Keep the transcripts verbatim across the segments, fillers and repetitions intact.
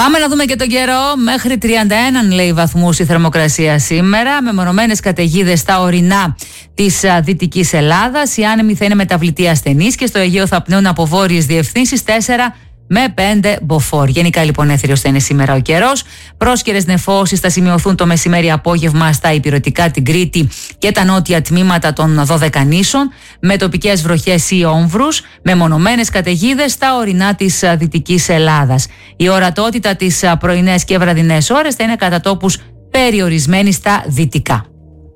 Πάμε να δούμε και τον καιρό. Μέχρι τριάντα ένα λέει βαθμούς η θερμοκρασία σήμερα, με μονομένες καταιγίδες στα ορεινά της Δυτικής Ελλάδας. Οι άνεμοι θα είναι μεταβλητοί ασθενείς και στο Αιγαίο θα πνέουν από βόρειες διευθύνσεις τέσσερα με πέντε μποφόρ. Γενικά λοιπόν έθριος θα είναι σήμερα ο καιρός. Πρόσκαιρες νεφώσεις θα σημειωθούν το μεσημέρι απόγευμα στα ηπειρωτικά, την Κρήτη και τα νότια τμήματα των Δωδεκανήσων, με τοπικές βροχές ή όμβρους, με μονομένες καταιγίδες στα ορεινά της Δυτικής Ελλάδας. Η ορατότητα τις πρωινές και βραδινές ώρες θα είναι κατά τόπους περιορισμένη στα δυτικά.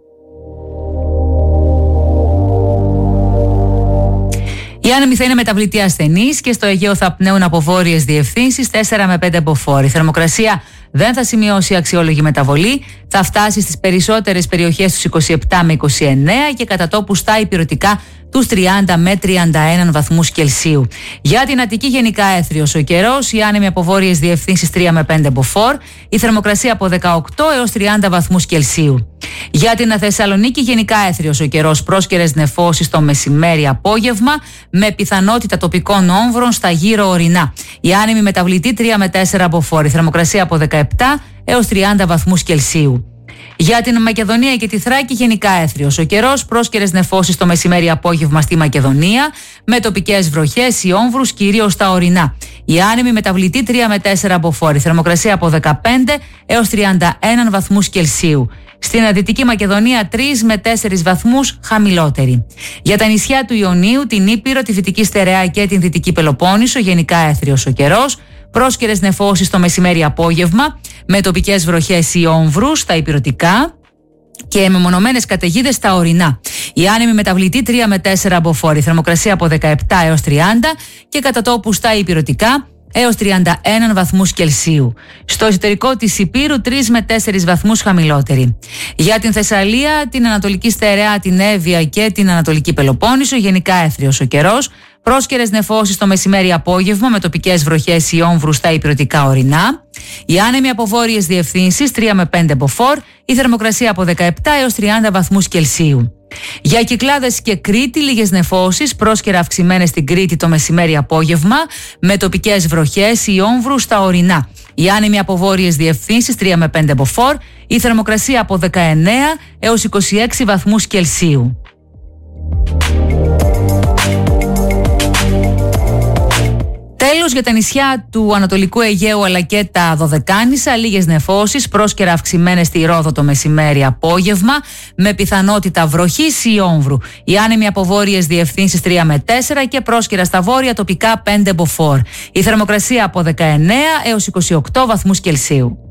Οι άνεμοι θα είναι μεταβλητοί ασθενείς και στο Αιγαίο θα πνέουν από βόρειες διευθύνσεις τέσσερα με πέντε μποφόρ. Η θερμοκρασία δεν θα σημειώσει αξιόλογη μεταβολή, θα φτάσει στις περισσότερες περιοχές τους είκοσι επτά με είκοσι εννέα και κατά τόπου στα ηπειρωτικά τους τριάντα με τριάντα ένα βαθμούς Κελσίου. Για την Αττική γενικά έθριος ο καιρός, οι άνεμοι από βόρειες διευθύνσεις τρία με πέντε μποφόρ, η θερμοκρασία από δεκαοκτώ έως τριάντα βαθμούς Κελσίου. Για την Θεσσαλονίκη γενικά έθριος ο καιρός, πρόσκαιρες νεφώσεις το μεσημέρι απόγευμα, με πιθανότητα τοπικών όμβρων στα γύρω ορεινά. Οι άνεμοι μεταβλητοί τρία με τέσσερα μποφόρ, η θερμοκρασία από δεκαεπτά έως τριάντα βαθμούς Κελσίου. Για την Μακεδονία και τη Θράκη γενικά έθριος ο καιρός, πρόσκαιρες νεφώσεις το μεσημέρι απόγευμα στη Μακεδονία, με τοπικές βροχές ή όμβρους κυρίως στα ορεινά. Οι άνεμοι μεταβλητοί τρία με τέσσερα μποφόρ, η θερμοκρασία από δεκαπέντε έως τριάντα ένα βαθμούς Κελσίου. Στην Δυτική Μακεδονία τρία με τέσσερα βαθμούς χαμηλότερη. Για τα νησιά του Ιωνίου, την Ήπειρο, τη Δυτική Στερεά και την Δυτική Πελοπόννησο γενικά έθριος ο καιρός, πρόσκαιρες νεφώσεις το μεσημέρι απόγευμα, με τοπικές βροχές ή όμβρους στα ηπειρωτικά και με μονομένες καταιγίδες στα ορεινά. Οι άνεμοι μεταβλητοί τρία με τέσσερα μποφόρ, η θερμοκρασία από δεκαεπτά έως τριάντα και κατά τόπου στα ηπειρωτικά έως τριάντα ένα βαθμούς Κελσίου. Στο εσωτερικό της Ηπείρου τρία με τέσσερα βαθμούς χαμηλότερη. Για την Θεσσαλία, την Ανατολική Στερεά, την Εύβοια και την Ανατολική Πελοπόννησο γενικά έθριος ο καιρός, πρόσκαιρες νεφώσεις το μεσημέρι απόγευμα, με τοπικές βροχές ή όμβρους στα ηπειρωτικά ορεινά. Οι άνεμοι από βόρειες διευθύνσεις τρία με πέντε μποφόρ, η θερμοκρασία από δεκαεπτά έως τριάντα βαθμούς Κελσίου. Για Κυκλάδες και Κρήτη, λίγες νεφώσεις, πρόσκαιρα αυξημένες στην Κρήτη το μεσημέρι απόγευμα, με τοπικές βροχές ή όμβρους στα ορεινά. Οι άνεμοι από βόρειες διευθύνσεις τρία με πέντε μποφόρ, η θερμοκρασία από δεκαεννέα έως είκοσι έξι βαθμούς Κελσίου. Τέλος, για τα νησιά του Ανατολικού Αιγαίου αλλά και τα Δωδεκάνησα, λίγες νεφώσεις, πρόσκαιρα αυξημένες στη Ρόδο το μεσημέρι απόγευμα, με πιθανότητα βροχής ή όμβρου. Οι άνεμοι από βόρειες διευθύνσεις τρία με τέσσερα και πρόσκαιρα στα βόρεια τοπικά πέντε μποφόρ. Η θερμοκρασία από δεκαεννέα έως είκοσι οκτώ βαθμούς Κελσίου.